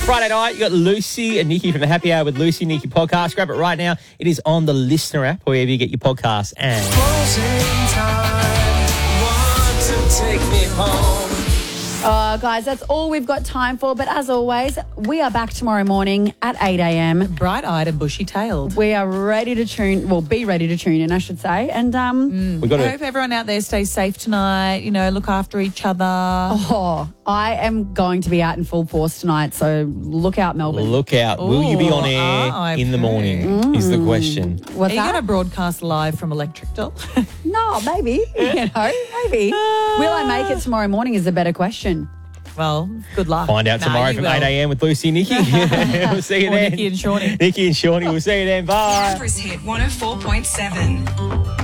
Friday night, you got Lucy and Nikki from the Happy Hour with Lucy and Nikki podcast. Grab it right now. It is on the Listener app, wherever you get your podcasts. And Closing time, want to take me home. Guys, that's all we've got time for. But as always, we are back tomorrow morning at 8 a.m. Bright-eyed and bushy-tailed. We are ready to be ready to tune in, I should say. And we got I hope everyone out there stays safe tonight. You know, look after each other. I am going to be out in full force tonight, so look out, Melbourne. Look out. Will you be on air in the morning is the question. What's Are you that? going to broadcast live from Electric Doll? No, maybe. Maybe. Will I make it tomorrow morning is a better question. Well, good luck. Find out tomorrow you from will. 8 a.m. with Lucy and Nikki. We'll see you Or then. Nikki and Shawnee. Nikki and Shawnee. We'll see you then. Bye. Canberra's hit 104.7.